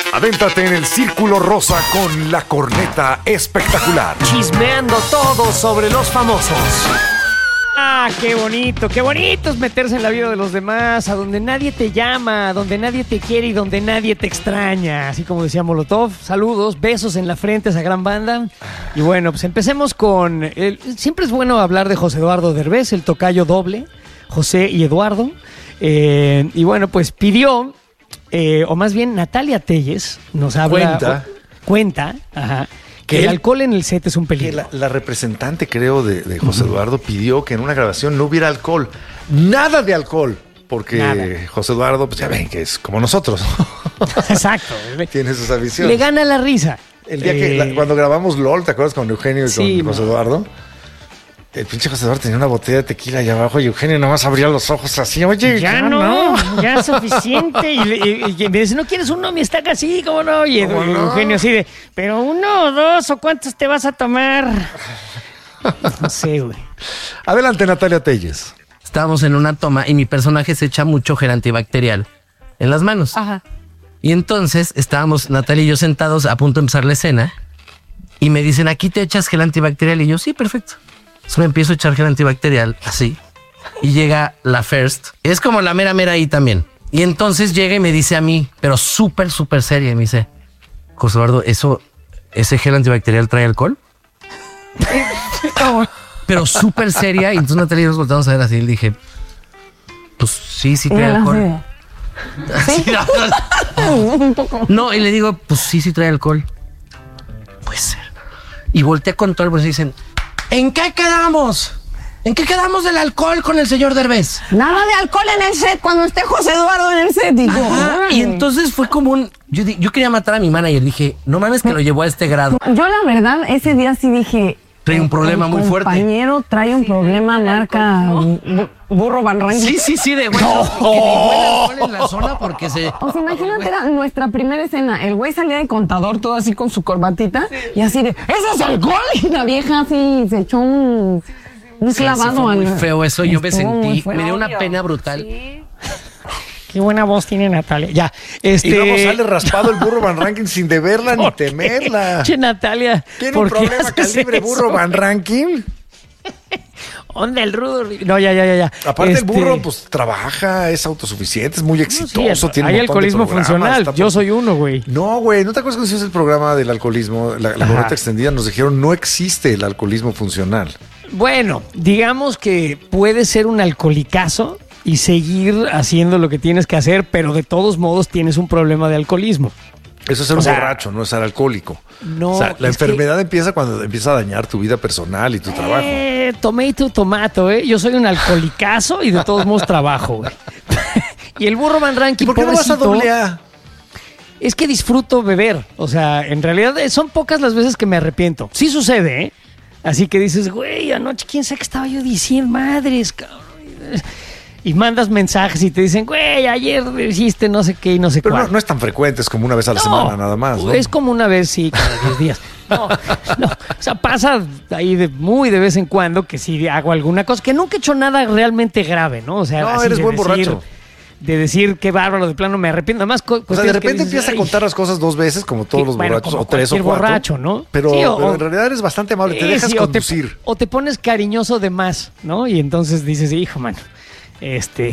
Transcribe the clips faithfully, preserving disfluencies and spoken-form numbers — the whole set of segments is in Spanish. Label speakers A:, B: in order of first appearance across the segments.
A: Adéntrate en el Círculo Rosa con la corneta espectacular.
B: Chismeando todo sobre los famosos. Ah, qué bonito, qué bonito es meterse en la vida de los demás, a donde nadie te llama, a donde nadie te quiere y donde nadie te extraña. Así como decía Molotov, saludos, besos en la frente a esa gran banda. Y bueno, pues empecemos con... El, siempre es bueno hablar de José Eduardo Derbez, el tocayo doble, José y Eduardo. Eh, y bueno, pues pidió... Eh, o más bien Natalia Telles nos habla,
A: Cuenta.
B: O, cuenta ajá, que
A: él,
B: el alcohol en el set es un
A: que
B: peligro.
A: la, la representante, creo, de, de José Eduardo pidió que en una grabación no hubiera alcohol. Nada de alcohol. Porque
B: Nada.
A: José Eduardo, pues ya ven que es como nosotros.
B: Exacto.
A: Tiene sus aficiones.
B: Le gana la risa.
A: El día
B: Eh,
A: que, la, cuando grabamos LOL, ¿te acuerdas con Eugenio y
B: sí,
A: con José
B: no.
A: Eduardo? El pinche José Eduardo tenía una botella de tequila allá abajo y Eugenio nomás abría los ojos así. Oye,
B: Ya no, ya es suficiente. Y, y- y me dice, ¿no quieres uno? Me está así, ¿cómo no? Y
A: ¿Cómo no?
B: Eugenio así de, ¿pero uno o dos o cuántos te vas a tomar? No sé, güey.
A: Adelante, Natalia Telles.
C: Estábamos en una toma y mi personaje se echa mucho gel antibacterial en las manos.
D: Ajá.
C: Y entonces estábamos Natalia y yo sentados a punto de empezar la escena y me dicen, aquí te echas gel antibacterial. Y yo, sí, perfecto. Entonces me empiezo a echar gel antibacterial, así. Y llega la First. Es como la mera mera ahí también. Y entonces llega y me dice a mí, pero súper, súper seria, y me dice, José Eduardo, ¿eso, ese gel antibacterial trae alcohol? Pero súper seria. Y entonces Natalia y nos voltamos a ver así. Y le dije, pues sí, sí trae alcohol.
D: ¿Sí? Un poco.
C: No, y le digo, pues sí, sí trae alcohol. Puede ser. Y voltea con todo el bolsillo y dicen, ¿en qué quedamos? ¿En qué quedamos del alcohol con el señor Derbez?
D: Nada de alcohol en el set cuando esté José Eduardo en el set. Digo,
C: Ajá, y entonces fue como un... Yo, di- yo quería matar a mi manager. Dije, no mames que lo llevó a este grado.
D: yo la verdad, ese día sí dije...
C: Trae un problema
D: el
C: muy fuerte.
D: compañero trae un problema, marca bu- burro Van Ranking.
C: Sí, sí, sí, de bueno. Que ni huele alcohol en la zona porque se...
D: O sea, imagínate, era nuestra primera escena. El güey salía de contador todo así con su corbatita y así de, ¿eso es alcohol? Y la vieja así se echó un, un
C: Sí, sí,
D: clavado.
C: fue muy
D: al-
C: feo eso. Yo me
D: Estuvo muy
C: sentí...
D: fuerte.
C: Me dio una pena brutal.
B: Qué buena voz tiene Natalia. Ya, este...
A: Y luego sale raspado el burro Van Ranking sin deberla ni
B: ¿Por qué?
A: temerla.
B: Che, Natalia.
A: ¿Tiene
B: ¿por
A: un
B: qué
A: problema
B: haces
A: calibre
B: eso?
A: burro Van Ranking?
B: Onda el rudo. No, ya, ya, ya, ya.
A: Aparte
B: Este,
A: el burro, pues trabaja, es autosuficiente, es muy exitoso.
B: sí,
A: tiene un
B: hay
A: montón de
B: alcoholismo
A: programas,
B: funcional.
A: está
B: Yo
A: por-
B: soy uno, güey.
A: No, güey, ¿no te acuerdas cuando hicimos el programa del alcoholismo? La, la
B: Ajá.
A: corneta extendida nos dijeron no existe el alcoholismo funcional.
B: Bueno, digamos que puedes ser un alcoholicazo y seguir haciendo lo que tienes que hacer, pero de todos modos tienes un problema de alcoholismo.
A: Eso es ser
B: O
A: un
B: sea,
A: borracho, no es ser alcohólico.
B: no,
A: o sea, la
B: es que-
A: enfermedad empieza cuando empieza a dañar tu vida personal y tu trabajo.
B: Eh, tomato, tomato, ¿eh? Yo soy un alcoholicazo y de todos modos trabajo, güey. Y el burro Van Ranking,
A: ¿Y por qué no vas a
B: pobrecito,
A: doble A?
B: es que disfruto beber. O sea, en realidad eh, son pocas las veces que me arrepiento. Sí sucede, ¿eh? Así que dices, güey, anoche quién sabe qué estaba yo diciendo, madres, cabrón. Y mandas mensajes y te dicen, güey, ayer hiciste no sé qué y no sé
A: Pero
B: cuál.
A: no, no es tan frecuente, es como una vez a la semana nada más, ¿no?
B: Es como una vez, sí, cada diez días. No, no, o sea, pasa ahí de muy de vez en cuando que sí hago alguna cosa, que nunca he hecho nada realmente grave, ¿no? O sea,
A: No,
B: así
A: eres
B: de
A: buen
B: decir-
A: borracho.
B: De decir qué bárbaro, de plano me arrepiento. Además, co-
A: O sea, de
B: cuestiones que
A: repente
B: dices,
A: empiezas a
B: "Ay".
A: contar las cosas dos veces, como todos
B: Sí,
A: los
B: bueno,
A: borrachos,
B: como
A: o tres o
B: cualquier
A: cuatro.
B: borracho, ¿no?
A: Pero,
B: Sí, o-
A: pero en realidad eres bastante amable, te
B: Eh,
A: dejas
B: sí, o te-
A: conducir.
B: O te, pones cariñoso de más, ¿no? Y entonces dices, hijo, mano, este...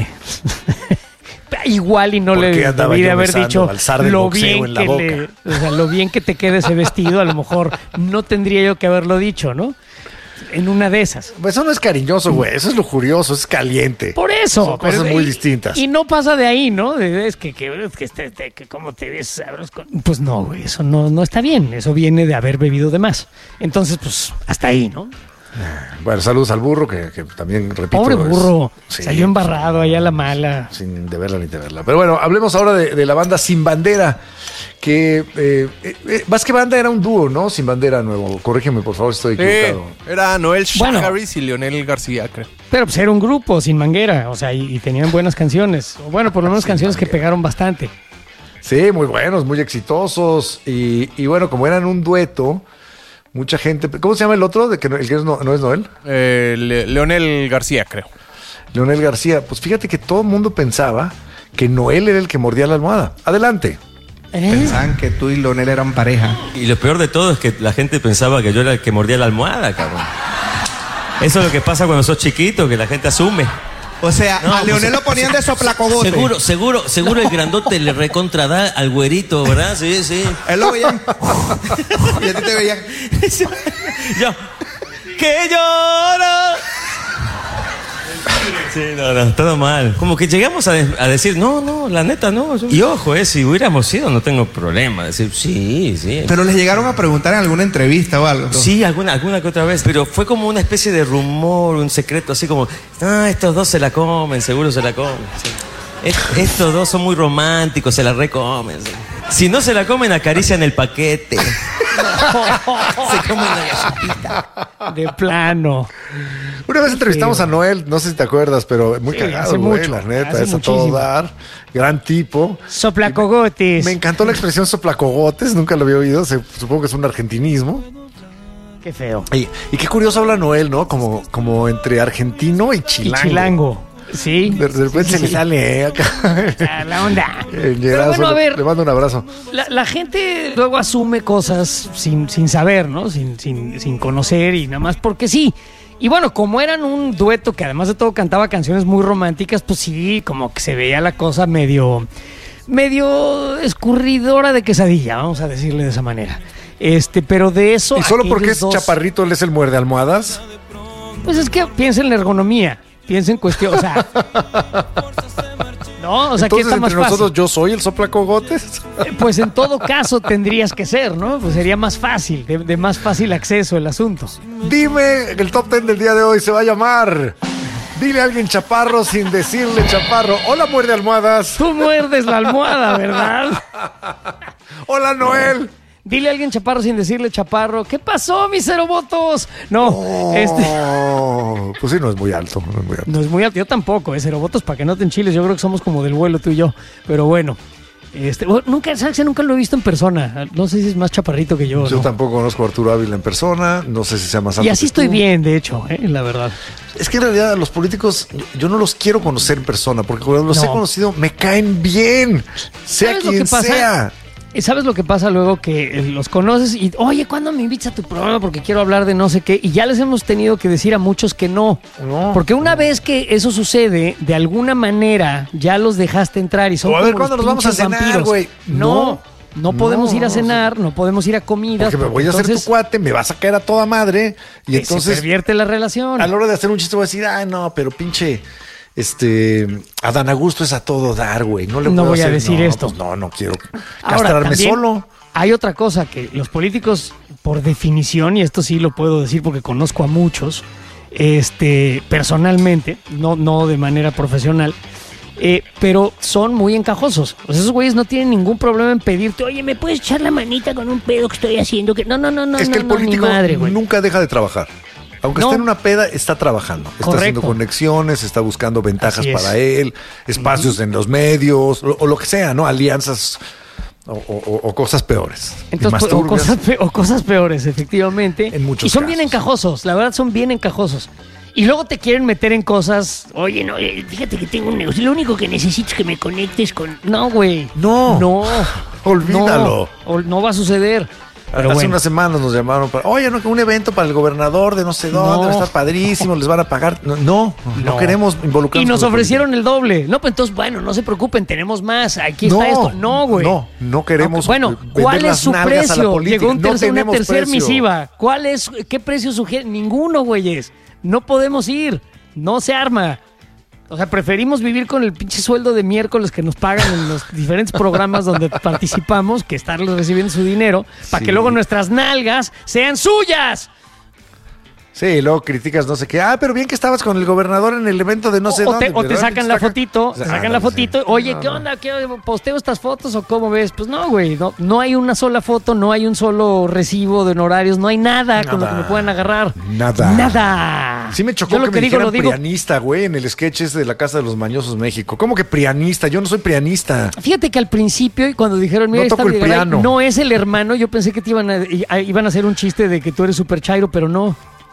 B: Igual y no
A: ¿Por
B: le
A: qué andaba
B: debí de
A: yo
B: haber
A: besando
B: dicho
A: al zar del
B: lo
A: boxeo
B: bien
A: en la
B: que
A: boca?
B: le, o sea, lo bien que te quede ese vestido, a lo mejor no tendría yo que haberlo dicho, ¿no? En una de esas.
A: Eso no es cariñoso, güey, eso es lujurioso, es caliente.
B: Por eso.
A: Son cosas
B: pero-
A: muy
B: y-
A: distintas.
B: Y no pasa de ahí, ¿no? De- es que, que, es que, este- este- que cómo te ves sabroso con- Pues no, güey, eso no, no está bien. Eso viene de haber bebido de más. Entonces, pues, hasta ahí, ¿no?
A: Bueno, saludos al burro, que, que también repito.
B: Pobre
A: es-
B: burro.
A: sí,
B: Salió embarrado allá a la mala.
A: Sin deberla ni temerla. Pero bueno, hablemos ahora de, de la banda Sin Bandera. Que eh, eh, eh, más que banda era un dúo, ¿no? Sin Bandera nuevo. Corrígeme, por favor, estoy equivocado.
E: Eh, era Noel
B: Bueno.
E: Harris y Leonel García, creo.
B: Pero pues era un grupo sin manguera, o sea, y, y tenían buenas canciones. O bueno, por lo menos
A: Sin
B: canciones que
A: manguera.
B: pegaron bastante.
A: Sí, muy buenos, muy exitosos. Y, y bueno, como eran un dueto, mucha gente. ¿Cómo se llama el otro? De que no, el que es no, no es Noel.
E: Eh, Le- Leonel García, creo.
A: Leonel García. Pues fíjate que todo el mundo pensaba que Noel era el que mordía la almohada. Adelante.
B: ¿Eh?
F: Pensaban que tú y Leonel eran pareja.
G: Y lo peor de todo es que la gente pensaba que yo era el que mordía la almohada, cabrón. Eso es lo que pasa cuando sos chiquito, que la gente asume.
F: O sea,
G: No,
F: a Leonel
G: pues,
F: lo ponían de soplacogote.
G: Seguro, seguro, seguro el grandote le recontra da al güerito, ¿verdad? Sí, sí.
F: Él lo veían. Y a ti te veían.
G: Yo, que lloro. Sí, no, no, todo mal. Como que llegamos a, de- a decir, no, no, la neta no. Yo- Y ojo, eh, si hubiéramos sido, no tengo problema. Decir, sí, sí.
F: Pero les llegaron a preguntar en alguna entrevista o algo.
G: Sí, alguna, alguna que otra vez, pero fue como una especie de rumor, un secreto, así como, ah, estos dos se la comen, seguro se la comen. Sí. Est- estos dos son muy románticos, se la recomen. Sí. Si no se la comen, acarician el paquete. Se comen la galletita.
B: De plano.
A: Una vez entrevistamos a Noel, no sé si te acuerdas, pero muy
B: Sí,
A: cagado,
B: hace
A: güey,
B: mucho,
A: la neta,
B: hace
A: es a
B: muchísimo.
A: todo dar. Gran tipo.
B: Soplacogotes.
A: Me encantó la expresión soplacogotes, nunca lo había oído, se- supongo que es un argentinismo.
B: Qué feo.
A: Y, y qué curioso habla Noel, ¿no? Como, como entre argentino y
B: Y
A: chilango.
B: chilango. Sí.
A: De, de repente
B: Sí,
A: se
B: sí,
A: le
B: sí.
A: sale, ¿eh? Acá.
B: Ah, la onda.
A: El
B: Pero
A: llegazo,
B: bueno, a
A: le-
B: ver,
A: Le mando un abrazo.
B: la, la gente luego asume cosas sin, sin saber, ¿no? Sin, sin, sin conocer y nada más porque sí. Y bueno, como eran un dueto que además de todo cantaba canciones muy románticas, pues sí, como que se veía la cosa medio, medio escurridora de quesadilla, vamos a decirle de esa manera. Este, pero de eso.
A: Y solo porque
B: aquellos
A: es
B: dos-
A: chaparrito, él es el muerde almohadas.
B: Pues es que piensa en la ergonomía, piensa en cuestión, o sea. No, o sea, ¿qué
A: Entonces,
B: está más
A: entre
B: fácil?
A: nosotros, yo soy el soplacogotes.
B: Eh, Pues en todo caso tendrías que ser, ¿no? Pues sería más fácil, de, de más fácil acceso el asunto.
A: Dime, el top ten del día de hoy se va a llamar Dile a alguien chaparro sin decirle chaparro. Hola, muerde almohadas.
B: Tú muerdes la almohada, ¿verdad?
A: Hola, Noel.
B: Dile a alguien chaparro sin decirle chaparro. ¿Qué pasó, mis cerobotos? No, este
A: Oh, pues sí, no es muy alto. No es muy alto.
B: no es muy alto. Yo tampoco, ¿eh? Cerobotos, para que no te enchiles. Yo creo que somos como del vuelo tú y yo. Pero bueno. Este, bueno, nunca, ¿sabes? Nunca lo he visto en persona. No sé si es más chaparrito que yo.
A: Yo
B: ¿no?
A: tampoco conozco a Arturo Ávila en persona. No sé si sea más alto.
B: Y así
A: que
B: estoy
A: tú.
B: bien, de hecho, ¿eh? La verdad.
A: Es que en realidad a los políticos yo- yo no los quiero conocer en persona, porque cuando los
B: No.
A: he conocido me caen bien, sea
B: ¿Sabes lo
A: quien
B: que pasa?
A: sea.
B: ¿Y sabes lo que pasa luego? Que eh, los conoces y, oye, ¿cuándo me invitas a tu programa? Porque quiero hablar de no sé qué. Y ya les hemos tenido que decir a muchos que no.
A: No.
B: Porque una vez que eso sucede, de alguna manera ya los dejaste entrar y son
A: O a ver,
B: como los
A: ¿cuándo nos vamos a
B: pinches
A: cenar,
B: vampiros.
A: güey?
B: No, no,
A: No,
B: podemos
A: no,
B: ir a
A: no,
B: cenar, no podemos ir a comidas.
A: Porque me voy a hacer tu
B: entonces
A: cuate, me vas a caer a toda madre. Y
B: se
A: entonces,
B: pervierte la relación.
A: a la hora de hacer un chiste voy a decir, ay, no, pero pinche, este, Adán Augusto es a todo dar, güey. No le
B: No
A: puedo
B: voy a
A: hacer-
B: decir
A: no,
B: esto.
A: pues no, no quiero
B: Ahora,
A: castrarme
B: también
A: solo.
B: Hay otra cosa que los políticos, por definición, y esto sí lo puedo decir porque conozco a muchos, este, personalmente, no, no de manera profesional, eh, pero son muy encajosos. O sea, esos güeyes no tienen ningún problema en pedirte, oye, ¿me puedes echar la manita con un pedo que estoy haciendo? Que no, no, no, no,
A: es que
B: no,
A: el
B: no, ni
A: político
B: madre, güey.
A: nunca deja de trabajar. Aunque
B: No.
A: esté en una peda, está trabajando. Está
B: Correcto.
A: haciendo conexiones, está buscando ventajas
B: Así es.
A: para él, espacios en los medios, o, o lo que sea, ¿no? Alianzas o, o- o cosas peores. y
B: Entonces,
A: más
B: pues, o,
A: turbias.
B: cosas pe- o cosas peores, efectivamente.
A: En muchos
B: y son
A: casos.
B: bien encajosos, la verdad son bien encajosos. Y luego te quieren meter en cosas, oye, no, eh, fíjate que tengo un negocio, lo único que necesito es que me conectes con... No, güey.
A: No.
B: No.
A: Olvídalo.
B: No, ol- no va a suceder. Pero
A: Hace
B: bueno.
A: unas semanas nos llamaron para, oye, no, que un evento para el gobernador de no sé dónde,
B: No.
A: va a estar padrísimo, les van a pagar. No, no, no, queremos involucrarnos.
B: Y nos
A: con la
B: ofrecieron el doble. No, pues entonces, bueno, no se preocupen, tenemos más. Aquí
A: No,
B: está esto. No, güey.
A: no, no queremos
B: Ok, Bueno,
A: vender
B: ¿cuál es
A: las
B: su
A: nalgas a la
B: precio?
A: política.
B: Llegó un
A: No
B: tercer- una
A: tenemos
B: tercera
A: precio.
B: misiva. ¿Cuál es? ¿Qué precio sugiere? Ninguno, güeyes. No podemos ir. No se arma. O sea, preferimos vivir con el pinche sueldo de miércoles que nos pagan en los diferentes programas donde participamos que estar recibiendo su dinero para
A: Sí.
B: que luego nuestras nalgas sean suyas.
A: Sí, y luego criticas no sé qué. Ah, pero bien que estabas con el gobernador en el evento de no sé
B: o,
A: dónde.
B: te, o te
A: ¿verdad?
B: sacan la
A: Saca-
B: fotito, te
A: Ah,
B: sacan la
A: sí.
B: fotito. Oye,
A: No,
B: ¿qué
A: no.
B: onda? ¿Qué posteo estas fotos o cómo ves? Pues no, güey, no, no hay una sola foto, no hay un solo recibo de honorarios, no hay nada, con lo que
A: Nada.
B: me puedan agarrar.
A: Nada.
B: Nada.
A: Sí me chocó
B: Yo lo
A: que,
B: que
A: me
B: digo
A: dijeran
B: lo digo.
A: prianista, güey, en el sketch ese de la Casa de los Mañosos México. ¿Cómo que prianista? Yo no soy prianista.
B: Fíjate que al principio y cuando dijeron, mira,
A: No
B: ahí está
A: toco el
B: Videgaray,
A: piano.
B: no es el hermano, yo pensé que te iban a, i- iban a hacer un chiste de que tú eres super chairo, pero no.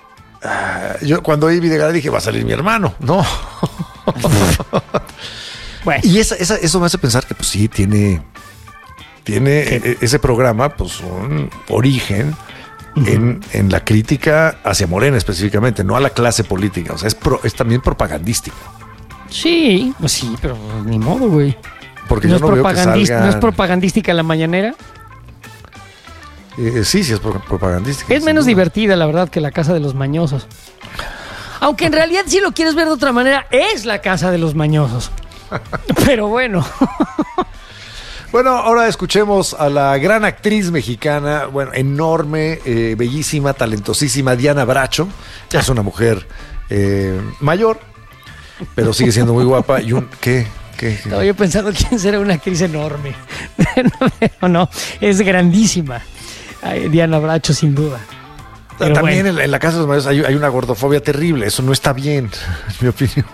A: Yo cuando oí Videgaray dije, va a salir mi hermano. No.
B: Bueno,
A: Y esa, esa- eso me hace pensar que pues sí, tiene, tiene eh, ese programa, pues un origen uh-huh. en, en la crítica hacia Morena específicamente, no a la clase política. O sea, es, pro, es también propagandístico.
B: Sí, pues sí, pero ni modo, güey.
A: Porque
B: ¿No,
A: yo
B: es
A: no veo que salgan...
B: ¿No es propagandística la mañanera?
A: Eh, sí, sí es pro- propagandística.
B: Es menos divertida, la verdad, que la Casa de los Mañosos. Aunque en realidad, si lo quieres ver de otra manera, es la Casa de los Mañosos. Pero bueno.
A: Bueno, ahora escuchemos a la gran actriz mexicana, bueno, enorme, eh, bellísima, talentosísima, Diana Bracho. Ya es una mujer eh, mayor, pero sigue siendo muy guapa. Y un, ¿qué? ¿Qué?
B: Estaba yo pensando quién será una actriz enorme. No, no, es grandísima. Ay, Diana Bracho, sin duda. Pero
A: también
B: bueno.
A: en, en la Casa de los Mayores hay, hay una gordofobia terrible. Eso no está bien, en mi opinión.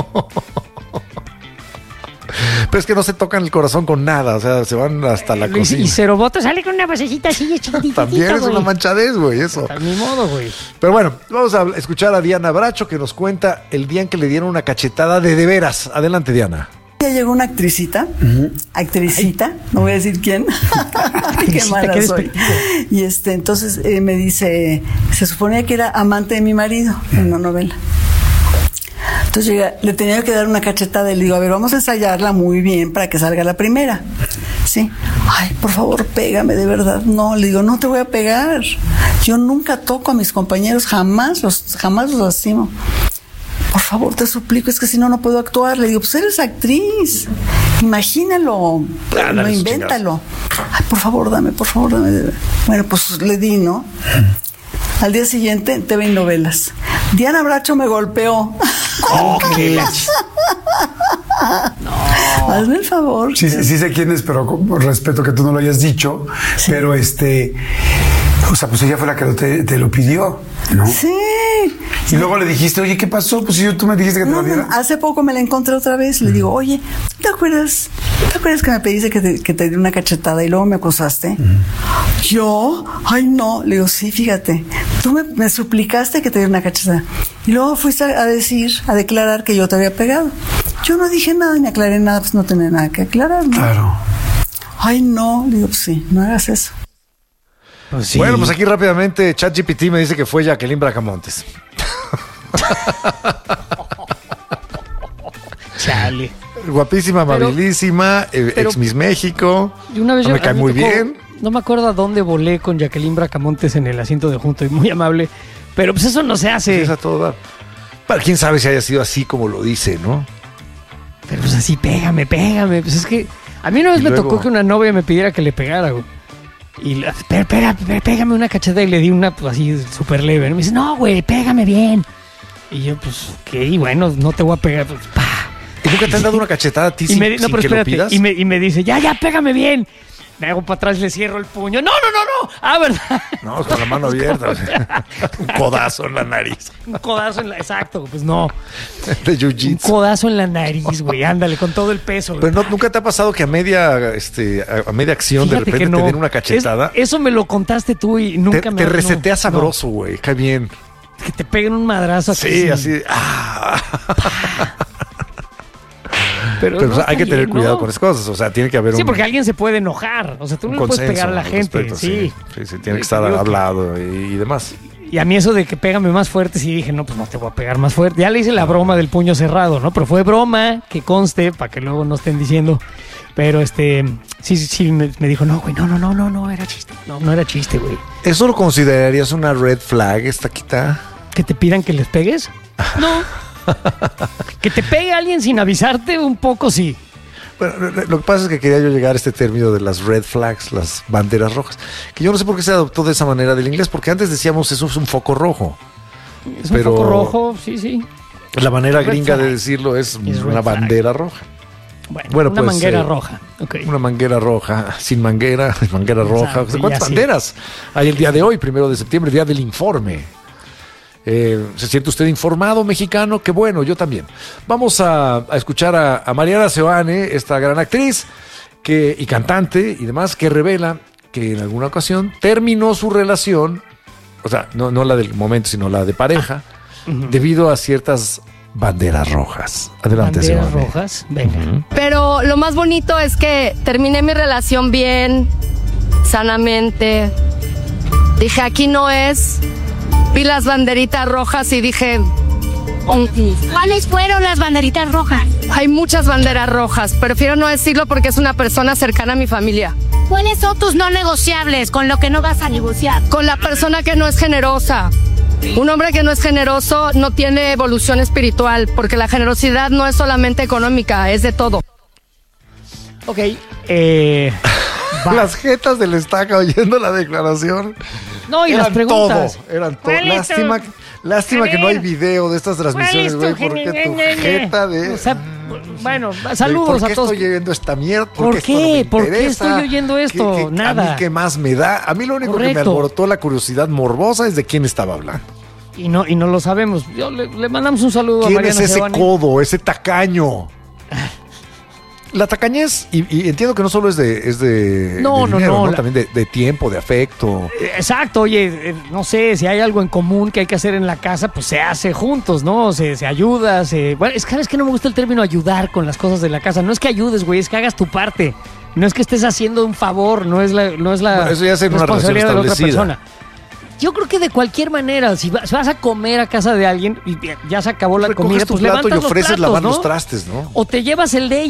A: Pero es que no se tocan el corazón con nada. O sea, se van hasta la
B: Y,
A: cocina.
B: y Ceroboto sale con una vocecita así chiquitita.
A: También es una manchadez, güey, eso.
B: A mi modo, güey.
A: Pero bueno, vamos a escuchar a Diana Bracho que nos cuenta el día en que le dieron una cachetada de de veras. Adelante, Diana.
H: Ya llegó una actricita, uh-huh. actricita, no voy a decir quién, qué mala
B: qué
H: soy. Y este, entonces eh, me dice, se suponía que era amante de mi marido en una novela. Entonces llega, le tenía que dar una cachetada y le digo, a ver, vamos a ensayarla muy bien para que salga la primera. Sí. Ay, por favor, pégame, de verdad. No, le digo, no te voy a pegar. Yo nunca toco a mis compañeros, jamás los, jamás los lastimo. Por favor, te suplico, es que si no, no puedo actuar. Le digo, pues eres actriz. Imagínalo,
A: Ah,
H: no, invéntalo. Ay, por favor, dame, por favor, dame. Bueno, pues le di, ¿no? Al día siguiente, T V y novelas. Diana Bracho me golpeó.
B: Oh, qué la...
H: No. Hazme el favor.
I: Sí, sí, sí sé quién es, pero con respeto que tú no lo hayas dicho. Sí. Pero este... O sea, pues ella fue la que te, te lo pidió, ¿no?
H: Sí.
I: Y luego le dijiste, oye, ¿qué pasó? Pues yo, tú me dijiste que te
H: no,
I: lo diera.
H: No, hace poco me la encontré otra vez. Le digo, oye, ¿te acuerdas? ¿Te acuerdas que me pediste que te, que te diera una cachetada y luego me acosaste? Uh-huh. ¿Yo? Ay, no. Le digo, sí, fíjate. Tú me, me suplicaste que te diera una cachetada. Y luego fuiste a, a decir, a declarar que yo te había pegado. Yo no dije nada ni aclaré nada, pues no tenía nada que aclarar, ¿no?
I: Claro.
H: Ay, no. Le digo, pues sí, no hagas eso.
A: Pues sí. Bueno, pues aquí rápidamente ChatGPT me dice que fue Jacqueline Bracamontes.
B: Chale.
A: Guapísima,
B: Pero-
A: amabilísima, eh,
B: pero-
A: ex Miss México.
B: Y una vez
A: No
B: yo-
A: me cae
B: a mí
A: muy
B: tocó-
A: bien.
B: No me acuerdo a dónde volé con Jacqueline Bracamontes en el asiento de junto y muy amable. Pero pues eso no se hace.
A: Es a todo dar. Pero quién sabe si haya sido así como lo dice, ¿no?
B: Pero pues así, pégame, pégame. Pues es que a mí una vez
A: Y
B: me
A: luego-
B: tocó que una novia me pidiera que le pegara, güey. Y la, pero, pero, pero, pégame una cacheta y le di una pues, así súper leve. Y me dice, no, güey, pégame bien. Y yo, pues, ok, bueno, no te voy a pegar. Pues, pa.
A: ¿Y nunca te han dado una cachetada a ti
B: Y
A: sin,
B: me, di- no,
A: sin
B: pero
A: que lo
B: espérate.
A: pidas?
B: Y me, y me dice, ya, ya, pégame bien. Me hago para atrás, le cierro el puño. No, no, no, no. Ah, ¿verdad?
A: No, con la mano abierta. o sea, un codazo en la nariz.
B: Un codazo en la... Exacto, pues no.
A: De
B: Un
A: jiu-jitsu.
B: codazo en la nariz, güey. Ándale, con todo el peso. güey.
A: Pero no, nunca te ha pasado que a media, este, a, a media acción
B: Fíjate
A: de repente
B: que no.
A: te den una cachetada.
B: Es- eso me lo contaste tú y nunca
A: te
B: me...
A: te
B: no,
A: resetea
B: no.
A: sabroso, güey. Cae bien.
B: Que te peguen un madrazo aquí.
A: Sí, así. de, ah.
B: Pero,
A: Pero
B: no
A: o sea, hay
B: está
A: que tener
B: bien,
A: cuidado
B: ¿no?
A: con esas cosas. O sea, tiene que haber
B: Sí,
A: un,
B: porque alguien se puede enojar. O sea, tú
A: un
B: no le puedes
A: consenso
B: pegar a la
A: al
B: gente.
A: respecto,
B: sí.
A: sí, sí, tiene que
B: Sí,
A: estar
B: te digo que-
A: hablado y, y demás.
B: Y a mí eso de que pégame más fuerte, sí dije, no, pues no te voy a pegar más fuerte. Ya le hice la broma del puño cerrado, ¿no? Pero fue broma, que conste, para que luego no estén diciendo. Pero este, sí, sí, sí, me, me dijo, no, güey, no, no, no, no, no, era chiste. No, no era chiste, güey.
A: ¿Eso lo considerarías una red flag, esta quita?
B: ¿Que te pidan que les pegues? No. Que te pegue alguien sin avisarte, un poco sí.
A: Bueno, lo que pasa es que quería yo llegar a este término de las red flags, las banderas rojas, que yo no sé por qué se adoptó de esa manera del inglés, porque antes decíamos eso es un foco rojo.
B: Es un
A: Pero-
B: foco rojo, sí, sí.
A: La manera
B: Red
A: gringa
B: flag.
A: de decirlo es
B: Es
A: una
B: red flag.
A: bandera roja.
B: Bueno,
A: Bueno,
B: una
A: pues,
B: manguera
A: eh,
B: roja. Ok.
A: Una manguera roja, sin manguera, manguera roja.
B: Exacto,
A: O sea, ¿cuántas
B: ya sí.
A: banderas hay el día de hoy, primero de septiembre, día del informe? Eh, ¿Se siente usted informado, mexicano? Qué bueno, yo también. Vamos a, a escuchar a, a Mariana Seoane, esta gran actriz que, y cantante y demás, que revela que en alguna ocasión terminó su relación, o sea, no, no la del momento, sino la de pareja, debido a ciertas banderas rojas. Adelante,
B: Banderas
A: Sebane.
B: rojas. Venga.
J: Pero lo más bonito es que terminé mi relación bien, sanamente. Dije, aquí no es. Vi las banderitas rojas y dije,
K: ¿cuáles fueron las banderitas rojas?
J: hay muchas banderas rojas. Prefiero no decirlo porque es una persona cercana a mi familia.
K: ¿Cuáles son tus no negociables, con lo que no vas a negociar?
J: Con la persona que no es generosa. Un hombre que no es generoso no tiene evolución espiritual, porque la generosidad no es solamente económica, es de todo.
B: Ok, eh... va.
A: Las jetas del estaca oyendo la declaración.
B: No, y
A: eran
B: las preguntas.
A: Todo, eran todo.
B: ¿Cuál es
A: Lástima,
B: tu-
A: lástima
B: A
A: que no hay
B: ver,
A: video de estas transmisiones,
B: ¿cuál
A: güey,
B: es tu
A: porque tu
B: gene-
A: jeta de...
B: O sea, bueno,
A: de,
B: saludos
A: ¿por qué
B: a todos.
A: estoy oyendo esta mierda?
B: ¿Por
A: esto no me
B: qué? ¿Por qué
A: interesa?
B: estoy oyendo esto?
A: ¿Qué- qué-
B: Nada.
A: A mí qué más me da. A mí lo único que me
B: Correcto.
A: alborotó la curiosidad morbosa es de quién estaba hablando.
B: Y no, y no lo sabemos. Yo le, le mandamos un saludo a
A: ¿Quién
B: Mariana
A: es ese
B: Sebane.
A: codo, ese tacaño? La tacañez, y, y entiendo que no solo es de, es de,
B: No,
A: de
B: no,
A: dinero,
B: no,
A: ¿no?
B: la-
A: También de, de tiempo, de afecto.
B: Eh, Exacto, oye, eh, no sé, si hay algo en común que hay que hacer en la casa, pues se hace juntos, ¿no? Se, se ayuda, se... Bueno, es que, es que no me gusta el término ayudar con las cosas de la casa. No es que ayudes, güey, es que hagas tu parte. No es que estés haciendo un favor, no es la, no es la
A: Bueno, eso ya es en una
B: responsabilidad de la otra
A: relación
B: persona. Yo creo que de cualquier manera, si vas, si vas a comer a casa de alguien y ya se acabó la
A: Recoges
B: comida,
A: tu
B: pues
A: plato
B: levantas
A: y ofreces
B: los platos,
A: lavar
B: ¿no?
A: los trastes, ¿no?
B: O te llevas el de ella.